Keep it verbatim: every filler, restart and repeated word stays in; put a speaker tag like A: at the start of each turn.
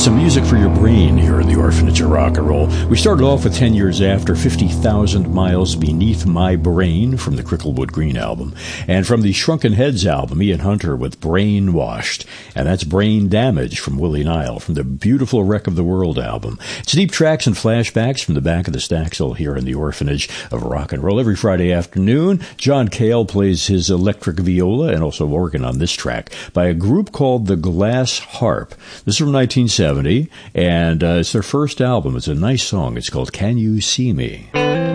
A: some music for your brain here in the Orphanage of Rock and Roll. We started off with ten years after, fifty thousand Miles Beneath My Brain from the Cricklewood Green album. And from the Shrunken Heads album, Ian Hunter with Brainwashed. And that's Brain Damage from Willie Nile from the Beautiful Wreck of the World album. It's deep tracks and flashbacks from the back of the Staxel here in the Orphanage of Rock and Roll. Every Friday afternoon, John Cale plays his electric viola and also organ on this track by a group called the Glass Harp. This is from nineteen seventy, and uh, it's their first album. It's a nice song. It's called Can You See Me?